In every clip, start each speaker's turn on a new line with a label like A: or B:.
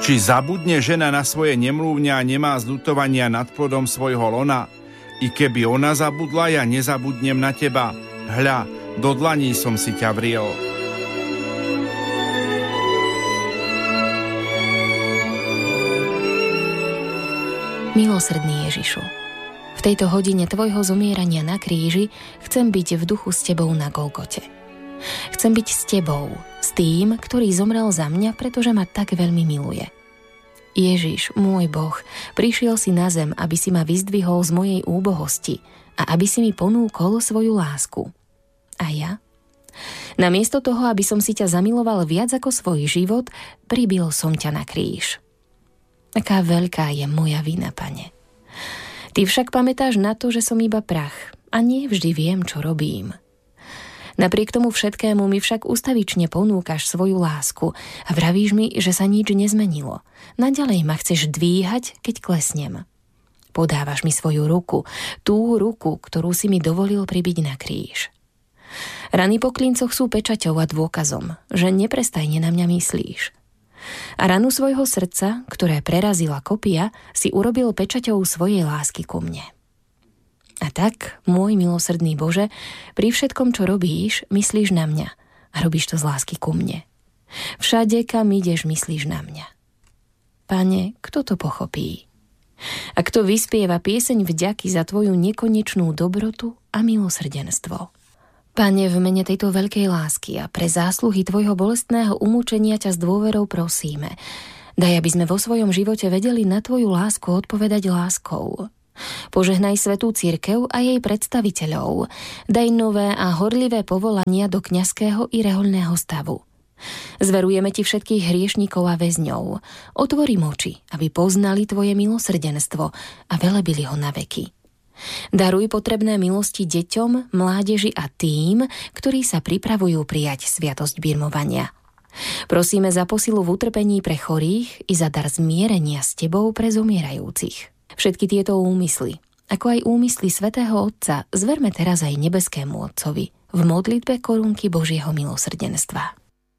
A: Či zabudne žena na svoje nemluvňa a nemá zľutovania nad plodom svojho lona? I keby ona zabudla, ja nezabudnem na teba. Hľa, do dlaní som si ťa vriel.
B: Milosrdný Ježišu, v tejto hodine tvojho zomierania na kríži chcem byť v duchu s tebou na Golgote. Chcem byť s tebou, s tým, ktorý zomrel za mňa, pretože ma tak veľmi miluje. Ježiš, môj Boh, prišiel si na zem, aby si ma vyzdvihol z mojej úbohosti a aby si mi ponúkol svoju lásku. A ja? Namiesto toho, aby som si ťa zamiloval viac ako svoj život, pribil som ťa na kríž. Aká veľká je moja vina, Pane. Ty však pamätáš na to, že som iba prach a nie vždy viem, čo robím. Napriek tomu všetkému mi však ustavične ponúkaš svoju lásku a vravíš mi, že sa nič nezmenilo. Naďalej ma chceš dvíhať, keď klesnem. Podávaš mi svoju ruku, tú ruku, ktorú si mi dovolil pribiť na kríž. Rany po klincoch sú pečaťou a dôkazom, že neprestajne na mňa myslíš. A ranu svojho srdca, ktoré prerazila kopia, si urobil pečaťou svojej lásky ku mne. A tak, môj milosrdný Bože, pri všetkom, čo robíš, myslíš na mňa a robíš to z lásky ku mne. Všade, kam ideš, myslíš na mňa. Pane, kto to pochopí? A kto vyspieva pieseň vďaky za tvoju nekonečnú dobrotu a milosrdenstvo? Pane, v mene tejto veľkej lásky a pre zásluhy tvojho bolestného umúčenia ťa s dôverou prosíme. Daj, aby sme vo svojom živote vedeli na tvoju lásku odpovedať láskou. Požehnaj svätú cirkev a jej predstaviteľov. Daj nové a horlivé povolania do kňazského i rehoľného stavu. Zverujeme ti všetkých hriešnikov a väzňov. Otvor im oči, aby poznali tvoje milosrdenstvo a velebili ho na veky. Daruj potrebné milosti deťom, mládeži a tým, ktorí sa pripravujú prijať sviatosť birmovania. Prosíme za posilu v utrpení pre chorých i za dar zmierenia s tebou pre zomierajúcich. Všetky tieto úmysly, ako aj úmysly svätého Otca, zverme teraz aj nebeskému Otcovi v modlitbe korunky Božieho milosrdenstva.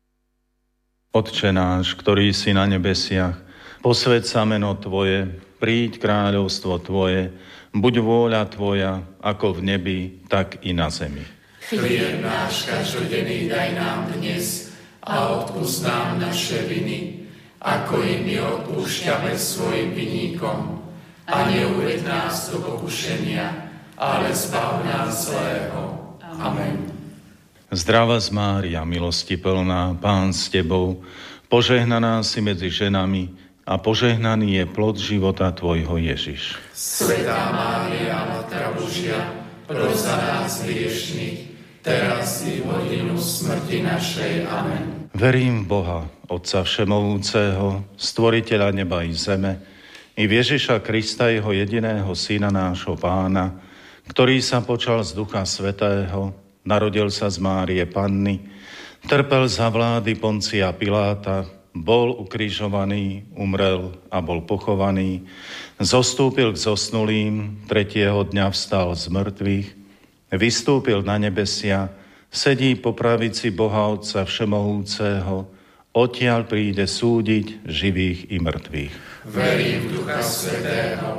C: Otče náš, ktorý si na nebesiach, posväť sa meno Tvoje, príď kráľovstvo Tvoje, buď vôľa Tvoja, ako v nebi, tak i na zemi.
D: Chlieb náš každodenný daj nám dnes a odpusť nám naše viny, ako i my odpúšťame svojim vinníkom. A neuveď nás do pokušenia, ale zbav nás zlého. Amen.
C: Zdravá Mária, milosti plná, Pán s Tebou, požehnaná si medzi ženami a požehnaný je plod života Tvojho Ježiš.
D: Svätá Mária, Matka Božia, pros za nás hriešnych, teraz i v hodinu smrti našej. Amen.
C: Verím v Boha, Otca Všemovúceho, Stvoriteľa neba i zeme, i v Ježiša Krista, jeho jediného Syna, nášho Pána, ktorý sa počal z Ducha Svätého, narodil sa z Márie Panny, trpel za vlády Poncia Piláta, bol ukrižovaný, umrel a bol pochovaný, zostúpil k zosnulým, tretieho dňa vstal z mŕtvych, vystúpil na nebesia, sedí po pravici Boha Otca Všemohúceho, odtiaľ príde súdiť živých i mŕtvych.
D: Verím v Ducha Svätého,